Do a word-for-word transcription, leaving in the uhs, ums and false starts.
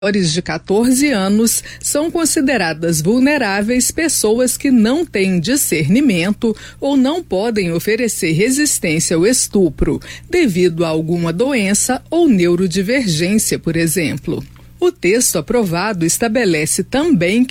Menores de quatorze anos são consideradas vulneráveis pessoas que não têm discernimento ou não podem oferecer resistência ao estupro, devido a alguma doença ou neurodivergência, por exemplo. O texto aprovado estabelece também